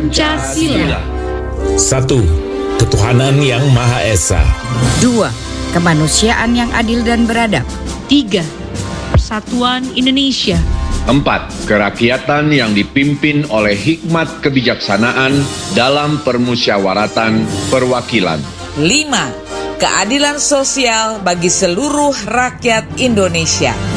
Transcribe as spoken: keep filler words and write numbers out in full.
Pancasila. Satu, ketuhanan yang Maha Esa. Dua, kemanusiaan yang adil dan beradab. Tiga, persatuan Indonesia. Empat, kerakyatan yang dipimpin oleh hikmat kebijaksanaan dalam permusyawaratan perwakilan. Lima, keadilan sosial bagi seluruh rakyat Indonesia.